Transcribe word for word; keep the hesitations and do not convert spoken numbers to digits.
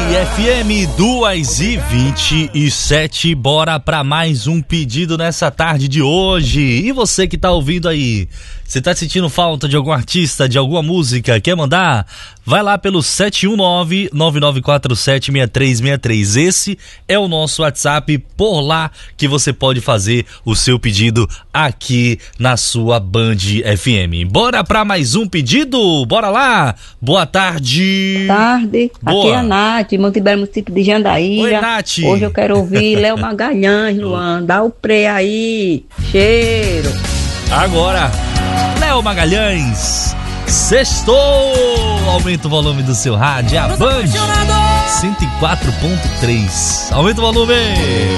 F M duas e vinte e sete, bora pra mais um pedido nessa tarde de hoje. E você que tá ouvindo aí, você tá sentindo falta de algum artista, de alguma música, quer mandar? Vai lá pelo sete um nove, nove nove quatro sete, seis três seis três. Esse é o nosso WhatsApp, por lá que você pode fazer o seu pedido aqui na sua Band F M. Bora pra mais um pedido? Bora lá! Boa tarde! Boa tarde, Boa. Aqui é a Nath, Montebello, município de Jandaíra. Oi, Nath! Hoje eu quero ouvir Léo Magalhães, Luan. Dá o pré aí, cheiro! Agora, Léo Magalhães, sextou! Aumenta o volume do seu rádio, é a Band cento e quatro ponto três. Aumenta o volume!